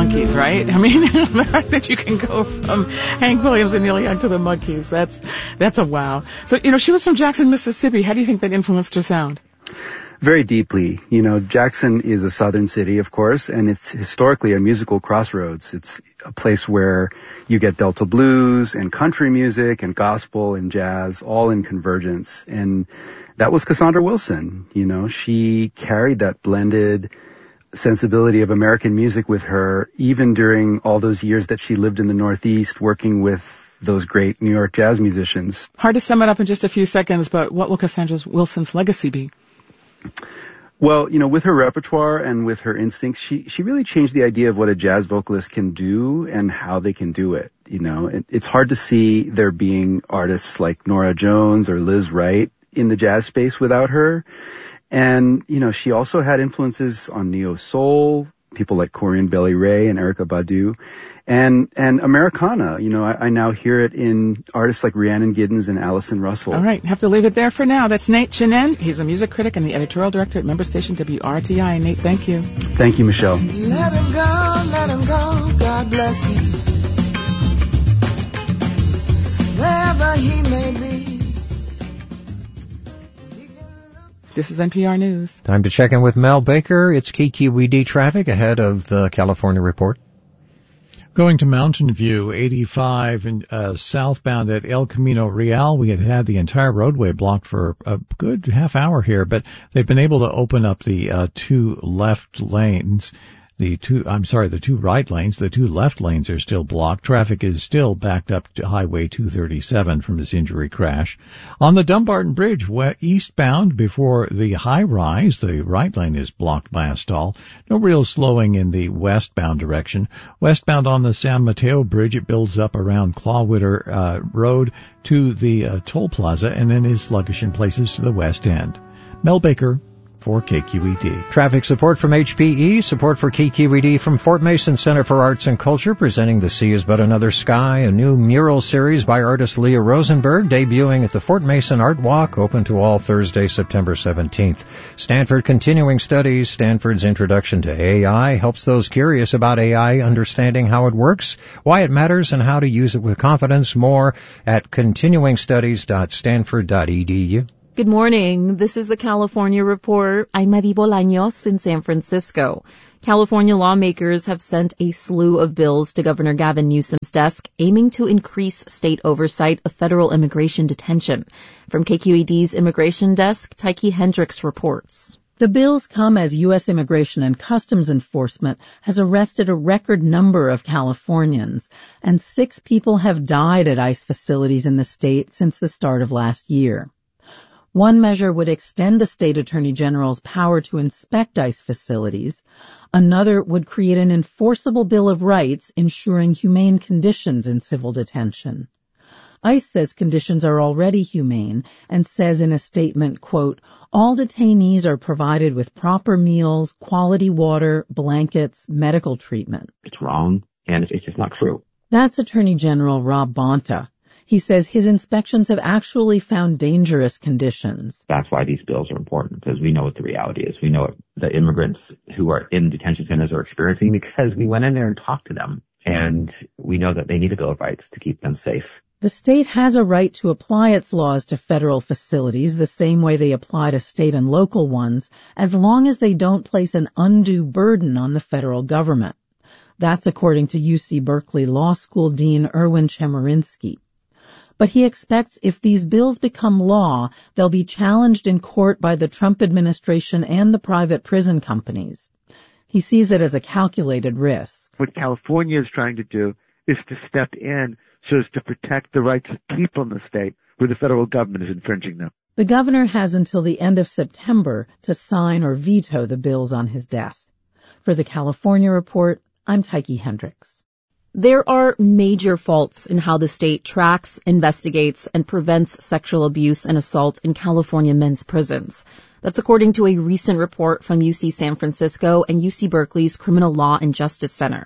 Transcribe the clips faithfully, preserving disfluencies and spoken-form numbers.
Monkees, right? I mean, the fact that you can go from Hank Williams and Neil Young to the Monkees, that's, that's a wow. So, you know, she was from Jackson, Mississippi. How do you think that influenced her sound? Very deeply. You know, Jackson is a southern city, of course, and it's historically a musical crossroads. It's a place where you get Delta blues and country music and gospel and jazz all in convergence. And that was Cassandra Wilson. You know, she carried that blended sensibility of American music with her, even during all those years that she lived in the Northeast working with those great New York jazz musicians. Hard to sum it up in just a few seconds, but what will Cassandra Wilson's legacy be? Well, you know, with her repertoire and with her instincts, she, she really changed the idea of what a jazz vocalist can do and how they can do it. You know, it, it's hard to see there being artists like Norah Jones or Liz Wright in the jazz space without her. And, you know, she also had influences on neo soul, people like Corinne Bailey Rae and Erykah Badu, and, and Americana. You know, I, I now hear it in artists like Rhiannon Giddens and Allison Russell. All right. Have to leave it there for now. That's Nate Chinen. He's a music critic and the editorial director at member station W R T I. Nate, thank you. Thank you, Michelle. Let him go, let him go, God bless him. Wherever he may be. This is N P R News. Time to check in with Mel Baker. It's K Q E D traffic ahead of the California report. Going to Mountain View, eighty-five and uh, southbound at El Camino Real. We had had the entire roadway blocked for a good half hour here, but they've been able to open up the uh, two left lanes. The two, I'm sorry, the two right lanes, the two left lanes are still blocked. Traffic is still backed up to Highway two thirty-seven from this injury crash. On the Dumbarton Bridge, eastbound before the high rise, the right lane is blocked by a stall. No real slowing in the westbound direction. Westbound on the San Mateo Bridge, it builds up around Clawwitter uh, Road to the uh, toll plaza and then is sluggish in places to the west end. Mel Baker for K Q E D. Traffic support from H P E, support for K Q E D from Fort Mason Center for Arts and Culture, presenting The Sea is But Another Sky, a new mural series by artist Leah Rosenberg, debuting at the Fort Mason Art Walk, open to all Thursday, September seventeenth. Stanford Continuing Studies, Stanford's Introduction to A I, helps those curious about A I understanding how it works, why it matters, and how to use it with confidence. More at continuing studies dot stanford dot e d u. Good morning. This is the California Report. I'm Marie Bolaños in San Francisco. California lawmakers have sent a slew of bills to Governor Gavin Newsom's desk aiming to increase state oversight of federal immigration detention. From K Q E D's Immigration Desk, Tyke Hendricks reports. The bills come as U S Immigration and Customs Enforcement has arrested a record number of Californians, and six people have died at ICE facilities in the state since the start of last year. One measure would extend the state attorney general's power to inspect ICE facilities. Another would create an enforceable Bill of Rights ensuring humane conditions in civil detention. ICE says conditions are already humane and says in a statement, quote, all detainees are provided with proper meals, quality water, blankets, medical treatment. It's wrong, and it's just not true. That's Attorney General Rob Bonta. He says his inspections have actually found dangerous conditions. That's why these bills are important, because we know what the reality is. We know what the immigrants who are in detention centers are experiencing because we went in there and talked to them, and we know that they need a Bill of Rights to keep them safe. The state has a right to apply its laws to federal facilities the same way they apply to state and local ones, as long as they don't place an undue burden on the federal government. That's according to U C Berkeley Law School Dean Erwin Chemerinsky. But he expects if these bills become law, they'll be challenged in court by the Trump administration and the private prison companies. He sees it as a calculated risk. What California is trying to do is to step in so as to protect the rights of people in the state where the federal government is infringing them. The governor has until the end of September to sign or veto the bills on his desk. For the California Report, I'm Tyke Hendricks. There are major faults in how the state tracks, investigates, and prevents sexual abuse and assault in California men's prisons. That's according to a recent report from U C San Francisco and U C Berkeley's Criminal Law and Justice Center.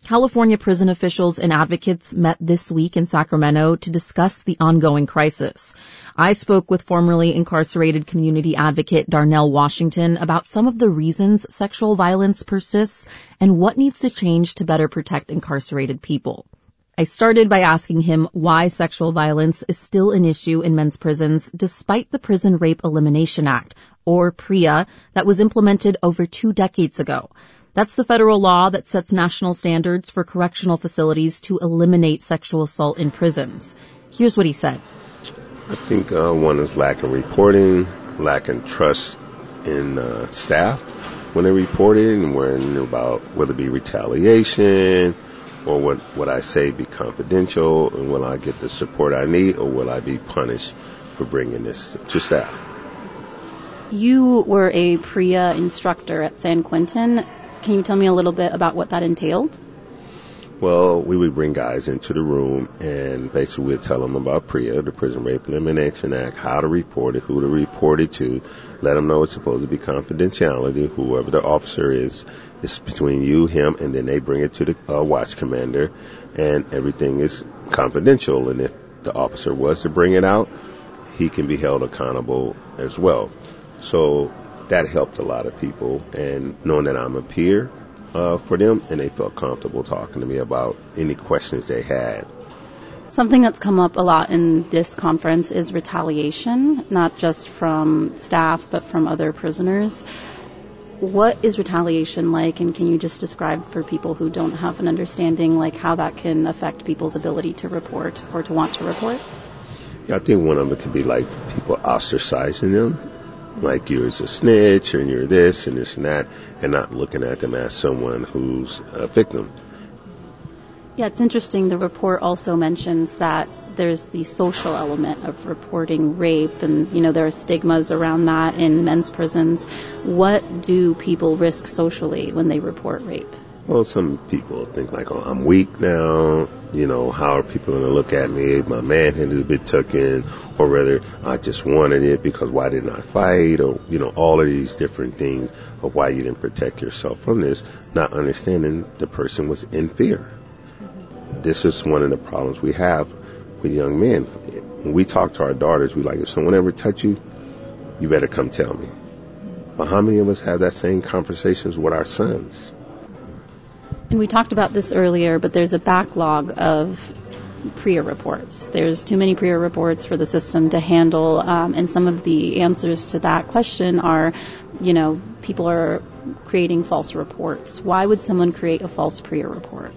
California prison officials and advocates met this week in Sacramento to discuss the ongoing crisis. I spoke with formerly incarcerated community advocate Darnell Washington about some of the reasons sexual violence persists and what needs to change to better protect incarcerated people. I started by asking him why sexual violence is still an issue in men's prisons despite the Prison Rape Elimination Act, or PREA, that was implemented over two decades ago. That's the federal law that sets national standards for correctional facilities to eliminate sexual assault in prisons. Here's what he said. I think uh, one is lack of reporting, lack of trust in uh, staff when they report it, and worrying about whether it be retaliation or what, what I say be confidential, and will I get the support I need, or will I be punished for bringing this to staff? You were a PREA instructor at San Quentin. Can you tell me a little bit about what that entailed? Well, we would bring guys into the room and basically we'd tell them about PREA, the Prison Rape Elimination Act, how to report it, who to report it to, let them know it's supposed to be confidentiality. Whoever the officer is, it's between you, him, and then they bring it to the uh, watch commander, and everything is confidential. And if the officer was to bring it out, he can be held accountable as well. So that helped a lot of people, and knowing that I'm a peer uh, for them, and they felt comfortable talking to me about any questions they had. Something that's come up a lot in this conference is retaliation, not just from staff, but from other prisoners. What is retaliation like, and can you just describe for people who don't have an understanding, like how that can affect people's ability to report or to want to report? Yeah, I think one of them could be like people ostracizing them. Like you're a snitch and you're this and this and that, and not looking at them as someone who's a victim. Yeah, it's interesting. The report also mentions that there's the social element of reporting rape, and, you know, there are stigmas around that in men's prisons. What do people risk socially when they report rape? Well, some people think like, oh, I'm weak now. You know, how are people going to look at me? My manhood is a bit taken, or rather, I just wanted it because why didn't I fight? Or, you know, all of these different things of why you didn't protect yourself from this, not understanding the person was in fear. Mm-hmm. This is one of the problems we have with young men. When we talk to our daughters, we like, if someone ever touch you, you better come tell me. But how many of us have that same conversations with our sons? And we talked about this earlier, but there's a backlog of PREA reports. There's too many PREA reports for the system to handle, um, and some of the answers to that question are, you know, people are creating false reports. Why would someone create a false PREA report?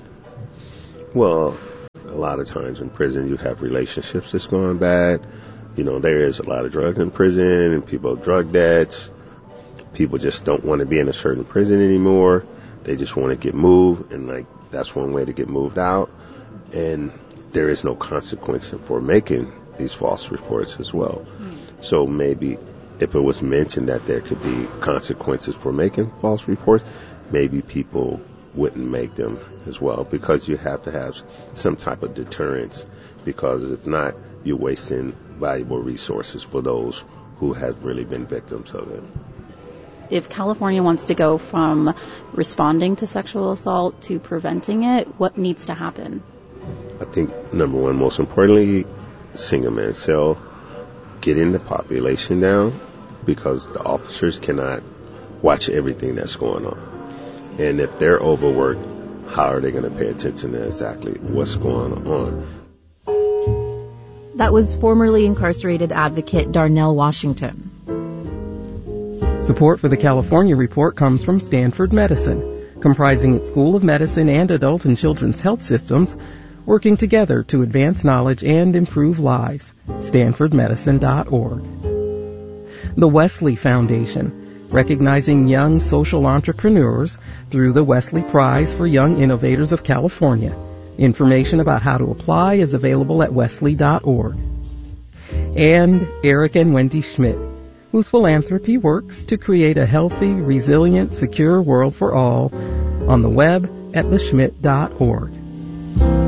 Well, a lot of times in prison you have relationships that's going bad. You know, there is a lot of drugs in prison, and people have drug debts. People just don't want to be in a certain prison anymore. They just want to get moved, and like that's one way to get moved out. And there is no consequence for making these false reports as well. Mm. So maybe if it was mentioned that there could be consequences for making false reports, maybe people wouldn't make them as well, because you have to have some type of deterrence, because if not, you're wasting valuable resources for those who have really been victims of it. If California wants to go from responding to sexual assault to preventing it, what needs to happen? I think, number one, most importantly, single man cell, getting the population down, because the officers cannot watch everything that's going on. And if they're overworked, how are they going to pay attention to exactly what's going on? That was formerly incarcerated advocate Darnell Washington. Support for the California Report comes from Stanford Medicine, comprising its School of Medicine and Adult and Children's Health Systems, working together to advance knowledge and improve lives. stanford medicine dot org. The Wesley Foundation, recognizing young social entrepreneurs through the Wesley Prize for Young Innovators of California. Information about how to apply is available at wesley dot org. And Eric and Wendy Schmidt, whose philanthropy works to create a healthy, resilient, secure world for all, on the web at the schmidt dot org.